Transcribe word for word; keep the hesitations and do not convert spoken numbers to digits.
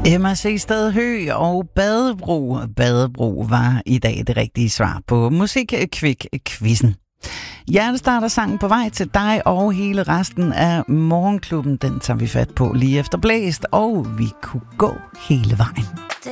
Emma C. Stadhø og Badebro. Badebro var i dag det rigtige svar på Musikkvik-quizzen. Hjertestarter sangen på vej til dig og hele resten af Morgenklubben. Den tager vi fat på lige efter blæst, og vi kunne gå hele vejen.